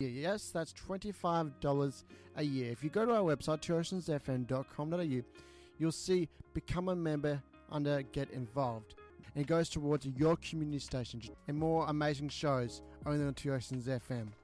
Yes, that's $25 a year. If you go to our website, twoceansfm.com.au, you'll see Become a Member under Get Involved. And it goes towards your community station and more amazing shows only on Two Oceans FM.